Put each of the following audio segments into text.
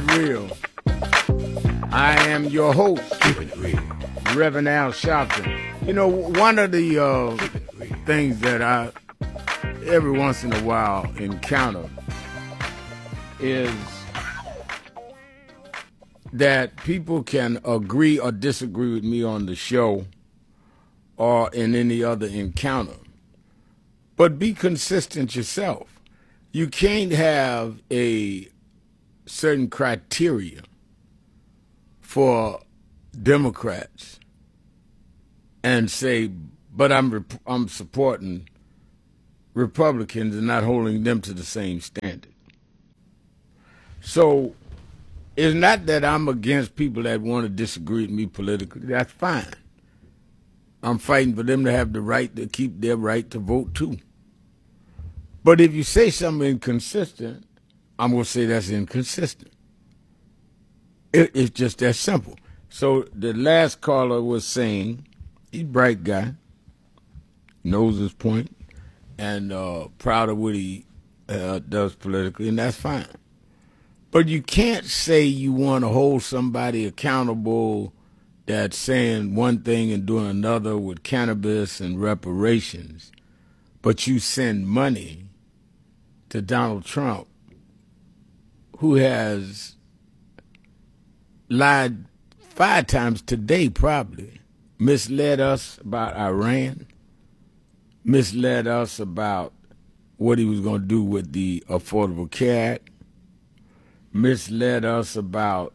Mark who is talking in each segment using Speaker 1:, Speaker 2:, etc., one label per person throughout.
Speaker 1: real. I am your host,
Speaker 2: Keep it real.
Speaker 1: Reverend Al Sharpton. You know, one of the things that I every once in a while encounter is that people can agree or disagree with me on the show or in any other encounter, but be consistent yourself. You can't have a certain criteria for Democrats and say, but I'm supporting Republicans and not holding them to the same standard. So it's not that I'm against people that want to disagree with me politically. That's fine. I'm fighting for them to have the right to keep their right to vote too. But if you say something inconsistent, I'm going to say that's inconsistent. It's just that simple. So the last caller was saying, he's a bright guy, knows his point, and proud of what he does politically, and that's fine. But you can't say you want to hold somebody accountable that's saying one thing and doing another with cannabis and reparations, but you send money to Donald Trump, who has lied 5 times today probably, misled us about Iran, misled us about what he was going to do with the Affordable Care Act, misled us about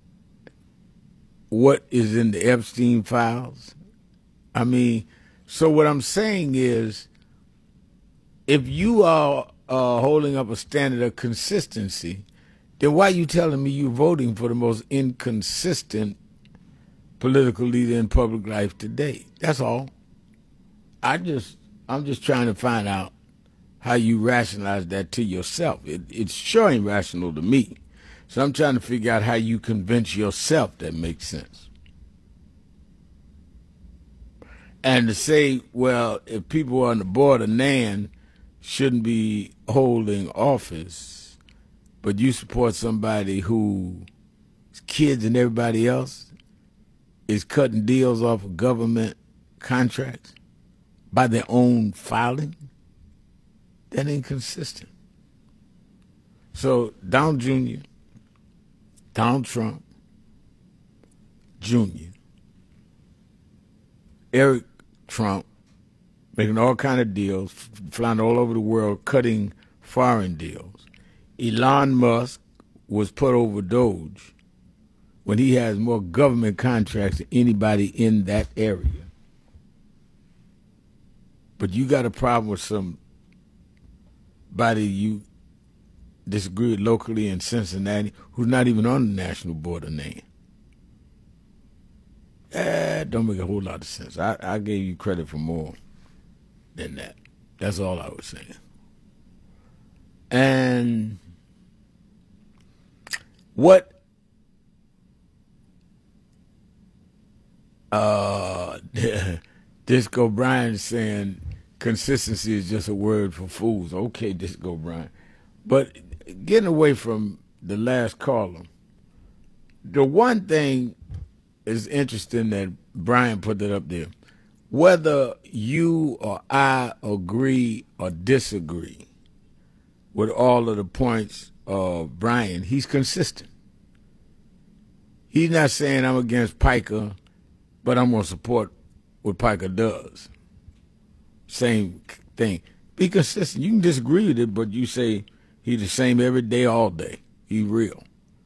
Speaker 1: what is in the Epstein files. I mean, so what I'm saying is, if you are holding up a standard of consistency, then why are you telling me you're voting for the most inconsistent political leader in public life today? That's all. I'm just trying to find out how you rationalize that to yourself. It's sure ain't rational to me. So I'm trying to figure out how you convince yourself that makes sense. And to say, well, if people on the board of NAN shouldn't be holding office, but you support somebody whose kids and everybody else is cutting deals off of government contracts by their own filing, that ain't consistent. So Donald Jr., Donald Trump Jr., Eric Trump, making all kind of deals, flying all over the world, cutting foreign deals. Elon Musk was put over Doge when he has more government contracts than anybody in that area. But you got a problem with somebody you disagree with locally in Cincinnati who's not even on the national board of NAN. Don't make a whole lot of sense. I gave you credit for more than that. That's all I was saying. And what Disco Brian is saying, consistency is just a word for fools. Okay, Disco Brian. But getting away from the last caller, the one thing is interesting that Brian put that up there. Whether you or I agree or disagree with all of the points of Brian, he's consistent. He's not saying I'm against Piker, but I'm going to support what Piker does. Same thing. Be consistent. You can disagree with it, but you say he's the same every day, all day. He's real.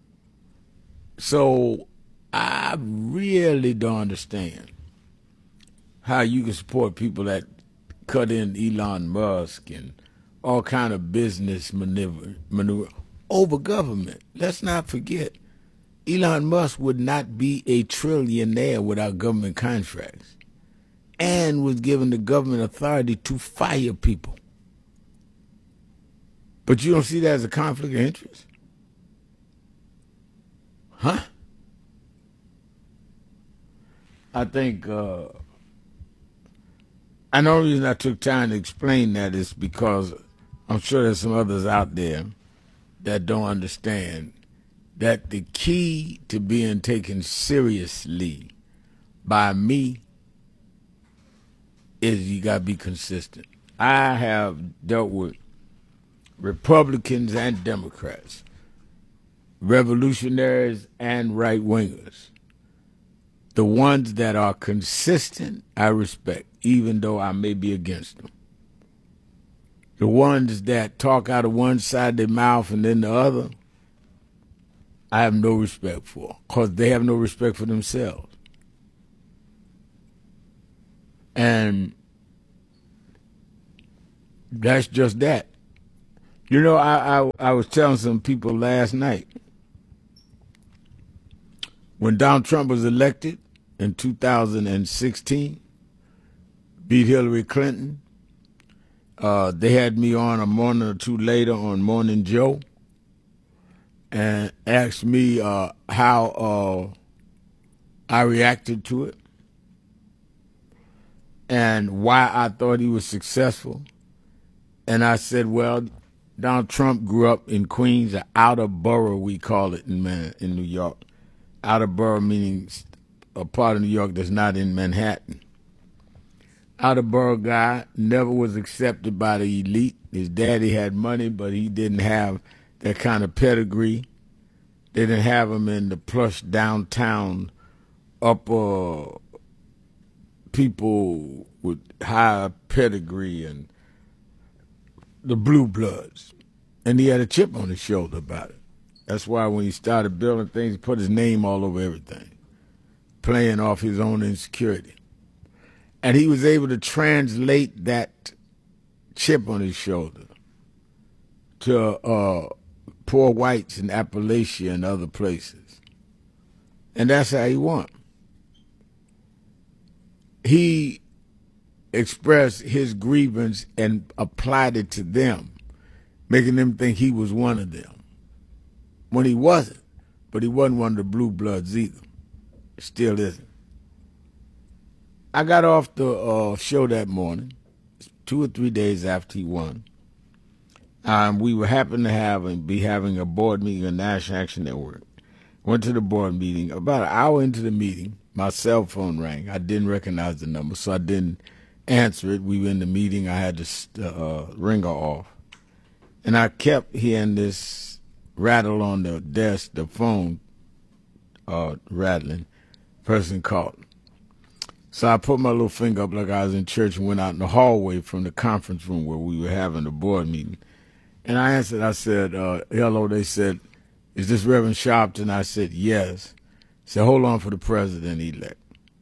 Speaker 1: So I really don't understand how you can support people that cut in Elon Musk and all kind of business maneuver over government. Let's not forget, Elon Musk would not be a trillionaire without government contracts, and was given the government authority to fire people. But you don't see that as a conflict of interest? Huh? I think, and the only reason I took time to explain that is because I'm sure there's some others out there that don't understand that the key to being taken seriously by me is you got to be consistent. I have dealt with Republicans and Democrats, revolutionaries and right-wingers. The ones that are consistent, I respect, even though I may be against them. The ones that talk out of one side of their mouth and then the other, I have no respect for, because they have no respect for themselves. And that's just that. You know, I was telling some people last night, when Donald Trump was elected in 2016, beat Hillary Clinton, they had me on a morning or two later on Morning Joe and asked me how I reacted to it and why I thought he was successful. And I said, well, Donald Trump grew up in Queens, an outer borough, we call it in New York. Outer borough meaning a part of New York that's not in Manhattan. Outer borough guy, never was accepted by the elite. His daddy had money, but he didn't have that kind of pedigree. They didn't have him in the plush downtown upper people with high pedigree and the blue bloods. And he had a chip on his shoulder about it. That's why when he started building things, he put his name all over everything, playing off his own insecurity. And he was able to translate that chip on his shoulder to poor whites in Appalachia and other places. And that's how he won. He expressed his grievance and applied it to them, making them think he was one of them. When he wasn't, but he wasn't one of the blue bloods either. Still isn't. I got off the show that morning, 2 or 3 days after he won. We were happened to be having a board meeting of National Action Network. Went to the board meeting. About an hour into the meeting, my cell phone rang. I didn't recognize the number, so I didn't answer it. We were in the meeting. I had the ringer off. And I kept hearing this rattle on the desk, the phone rattling. Person called. So I put my little finger up like I was in church and went out in the hallway from the conference room where we were having the board meeting. And I answered, I said, hello. They said, is this Reverend Sharpton? I said, yes. They said, hold on for the president-elect.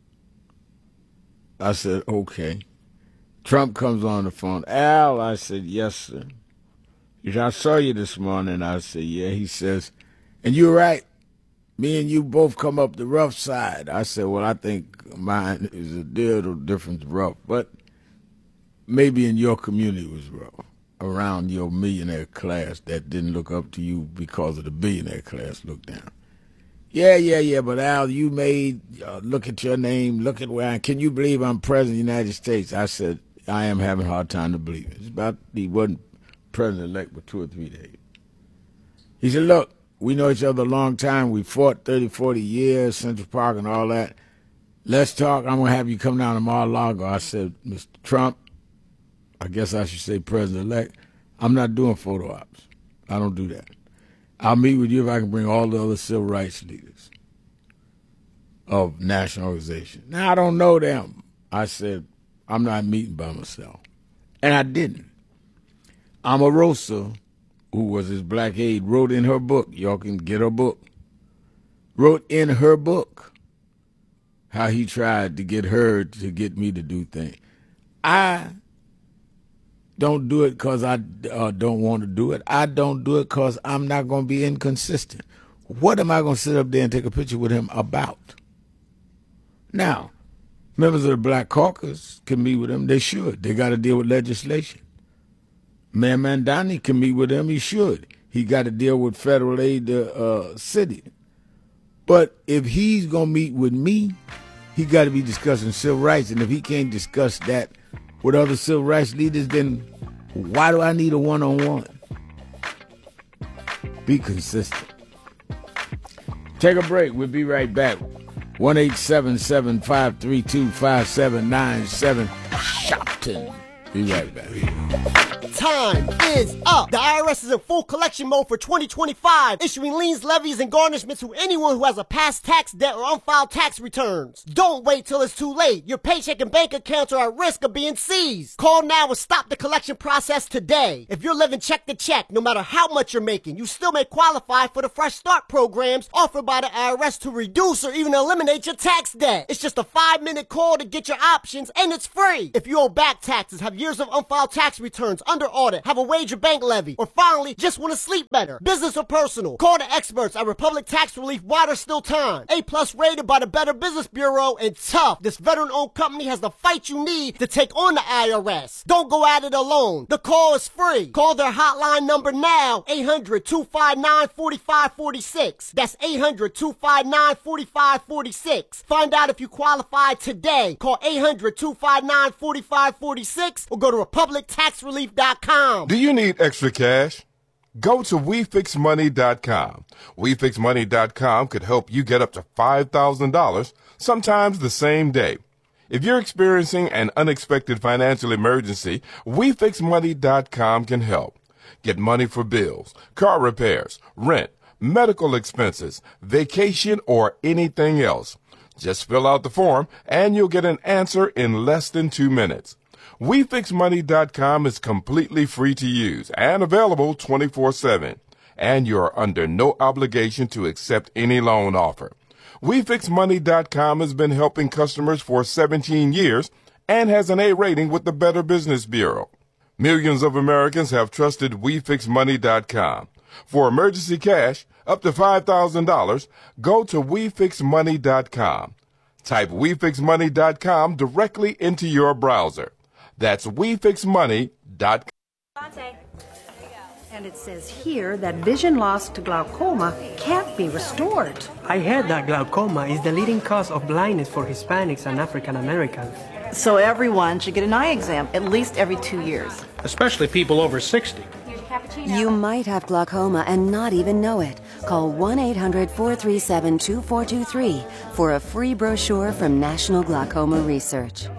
Speaker 1: I said, okay. Trump comes on the phone. Al, I said, yes, sir. He said, I saw you this morning. I said, yeah. He says, and you're right. Me and you both come up the rough side. I said, well, I think mine is a little different rough, but maybe in your community it was rough, around your millionaire class that didn't look up to you because of the billionaire class looked down. Yeah, but Al, you made, look at your name, look at where can you believe I'm president of the United States? I said, I am having a hard time to believe it. It's about, he wasn't president-elect for 2 or 3 days. He said, look, we know each other a long time. We fought 30, 40 years, Central Park and all that. Let's talk. I'm going to have you come down to Mar-a-Lago. I said, Mr. Trump, I guess I should say president-elect, I'm not doing photo ops. I don't do that. I'll meet with you if I can bring all the other civil rights leaders of national organizations. Now, I don't know them. I said, I'm not meeting by myself. And I didn't. Omarosa, who was his black aide, wrote in her book, y'all can get her book, wrote in her book how he tried to get her to get me to do things. I don't do it because I don't want to do it. I don't do it because I'm not going to be inconsistent. What am I going to sit up there and take a picture with him about? Now, members of the Black Caucus can meet with him. They should. They got to deal with legislation. Mayor Mandani can meet with him. He should. He got to deal with federal aid to city. But if he's going to meet with me, he got to be discussing civil rights. And if he can't discuss that with other civil rights leaders, then why do I need a one-on-one? Be consistent. Take a break. We'll be right back. 1-877-532-5797. Shopton. Be right back.
Speaker 2: Time is up. The IRS is in full collection mode for 2025, issuing liens, levies, and garnishments to anyone who has a past tax debt or unfiled tax returns. Don't wait till it's too late. Your paycheck and bank accounts are at risk of being seized. Call now and stop the collection process today. If you're living check to check, no matter how much you're making, you still may qualify for the Fresh Start programs offered by the IRS to reduce or even eliminate your tax debt. It's just a 5-minute call to get your options, and it's free. If you owe back taxes, have years of unfiled tax returns, under audit, have a wage or bank levy, or finally just want to sleep better, business or personal, call the experts at Republic Tax Relief while there's still time. A+ rated by the Better Business Bureau, and tough. This veteran-owned company has the fight you need to take on the IRS. Don't go at it alone. The call is free. Call their hotline number now, 800-259-4546. That's 800-259-4546. Find out if you qualify today. Call 800-259-4546 or go to republictaxrelief.com.
Speaker 3: Do you need extra cash? Go to WeFixMoney.com. WeFixMoney.com could help you get up to $5,000, sometimes the same day. If you're experiencing an unexpected financial emergency, WeFixMoney.com can help. Get money for bills, car repairs, rent, medical expenses, vacation, or anything else. Just fill out the form and you'll get an answer in less than 2 minutes. WeFixMoney.com is completely free to use and available 24/7. And you're under no obligation to accept any loan offer. WeFixMoney.com has been helping customers for 17 years and has an A rating with the Better Business Bureau. Millions of Americans have trusted WeFixMoney.com. For emergency cash, up to $5,000, go to WeFixMoney.com. Type WeFixMoney.com directly into your browser. That's WeFixMoney.com.
Speaker 4: And it says here that vision loss to glaucoma can't be restored.
Speaker 5: I heard that glaucoma is the leading cause of blindness for Hispanics and African Americans.
Speaker 6: So everyone should get an eye exam at least every 2 years.
Speaker 7: Especially people over 60.
Speaker 8: You might have glaucoma and not even know it. Call 1-800-437-2423 for a free brochure from National Glaucoma Research.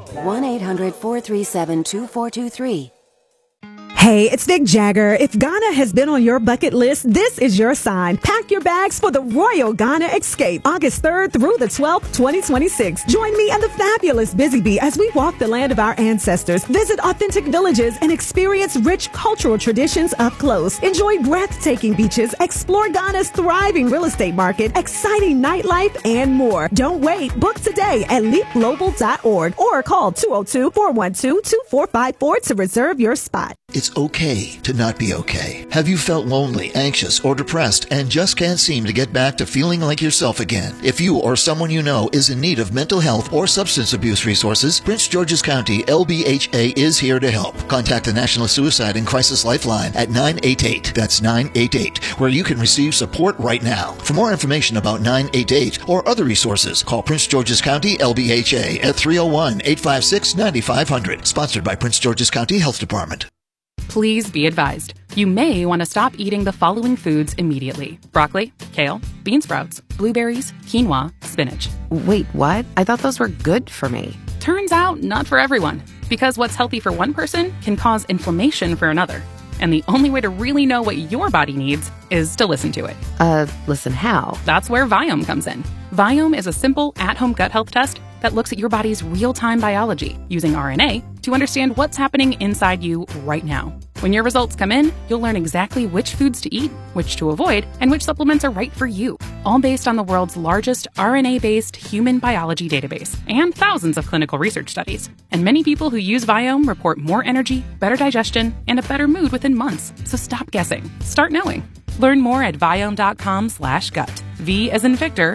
Speaker 8: 1-800-437-2423.
Speaker 9: Hey, it's Mick Jagger. If Ghana has been on your bucket list, this is your sign. Pack your bags for the Royal Ghana Escape, August 3rd through the 12th, 2026. Join me and the fabulous Busy Bee as we walk the land of our ancestors, visit authentic villages, and experience rich cultural traditions up close. Enjoy breathtaking beaches, explore Ghana's thriving real estate market, exciting nightlife, and more. Don't wait. Book today at leapglobal.org or call 202-412-2454 to reserve your spot.
Speaker 10: It's okay to not be okay. Have you felt lonely, anxious, or depressed and just can't seem to get back to feeling like yourself again? If you or someone you know is in need of mental health or substance abuse resources, Prince George's County LBHA is here to help. Contact the National Suicide and Crisis Lifeline at 988. That's 988, where you can receive support right now. For more information about 988 or other resources, call Prince George's County LBHA at 301-856-9500. Sponsored by Prince George's County Health Department.
Speaker 11: Please be advised, you may want to stop eating the following foods immediately: broccoli, kale, bean sprouts, blueberries, quinoa, spinach.
Speaker 12: Wait, what? I thought those were good for me.
Speaker 11: Turns out, not for everyone. Because what's healthy for one person can cause inflammation for another. And the only way to really know what your body needs is to listen to it.
Speaker 12: Listen how?
Speaker 11: That's where Viome comes in. Viome is a simple, at-home gut health test that looks at your body's real-time biology using RNA to understand what's happening inside you right now. When your results come in, you'll learn exactly which foods to eat, which to avoid, and which supplements are right for you, all based on the world's largest RNA-based human biology database and thousands of clinical research studies. And many people who use Viome report more energy, better digestion, and a better mood within months. So stop guessing. Start knowing. Learn more at Viome.com/gut. V as in Victor,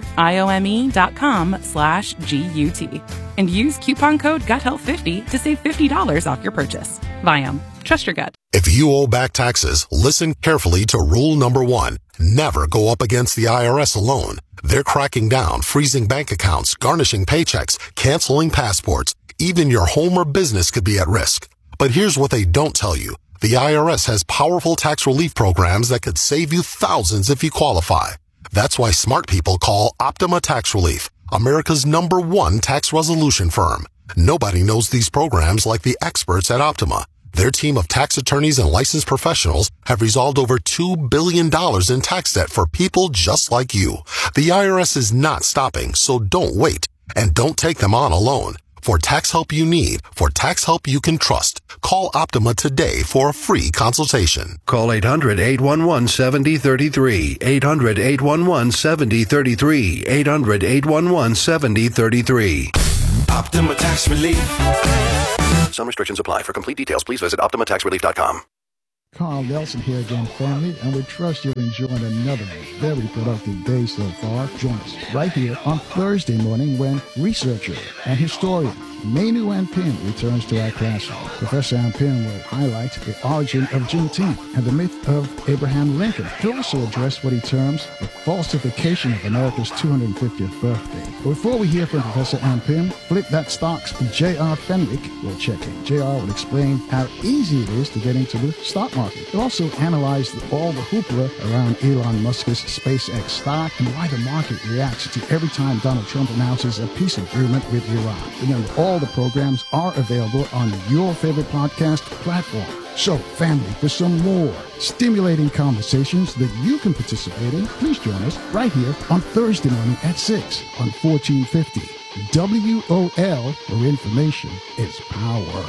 Speaker 11: IOME.com/GUT. And use coupon code GUTHEALTH50 to save $50 off your purchase. Viome. Trust your gut.
Speaker 13: If you owe back taxes, listen carefully to rule number 1. Never go up against the IRS alone. They're cracking down, freezing bank accounts, garnishing paychecks, canceling passports. Even your home or business could be at risk. But here's what they don't tell you. The IRS has powerful tax relief programs that could save you thousands if you qualify. That's why smart people call Optima Tax Relief, America's #1 tax resolution firm. Nobody knows these programs like the experts at Optima. Their team of tax attorneys and licensed professionals have resolved over $2 billion in tax debt for people just like you. The IRS is not stopping, so don't wait. And don't take them on alone. For tax help you need, for tax help you can trust, call Optima today for a free consultation.
Speaker 14: Call 800-811-7033. 800-811-7033. 800-811-7033.
Speaker 15: Optima Tax Relief.
Speaker 16: Some restrictions apply. For complete details, please visit OptimaTaxRelief.com.
Speaker 17: Carl Nelson here again, family, and we trust you're enjoying another very productive day so far. Join us right here on Thursday morning when researcher and historian Manu Ampin returns to our classroom. Professor Ampin will highlight the origin of Juneteenth and the myth of Abraham Lincoln. He'll also address what he terms the falsification of America's 250th birthday. But before we hear from Professor Ampin, Flip That Stock's J.R. Fenwick will check in. J.R. will explain how easy it is to get into the stock market. He'll also analyze all the hoopla around Elon Musk's SpaceX stock and why the market reacts to every time Donald Trump announces a peace agreement with Iran. Remember, all the programs are available on your favorite podcast platform. So, family, for some more stimulating conversations that you can participate in, please join us right here on Thursday morning at 6 on 1450. WOL, where information is power.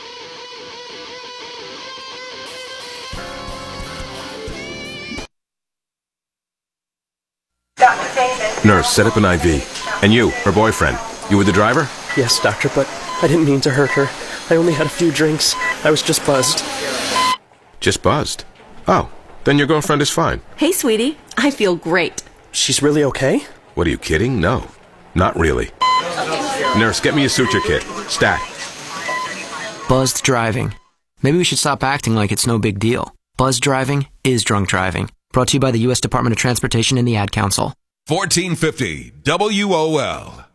Speaker 18: Nurse, set up an IV. And you, her boyfriend, you were the driver?
Speaker 19: Yes, doctor, but I didn't mean to hurt her. I only had a few drinks. I was just buzzed.
Speaker 18: Just buzzed? Oh, then your girlfriend is fine.
Speaker 20: Hey, sweetie. I feel great.
Speaker 19: She's really okay?
Speaker 18: What, are you kidding? No, not really. Nurse, get me a suture kit. Stat.
Speaker 21: Buzzed driving. Maybe we should stop acting like it's no big deal. Buzzed driving is drunk driving. Brought to you by the U.S. Department of Transportation and the Ad Council.
Speaker 22: 1450 WOL.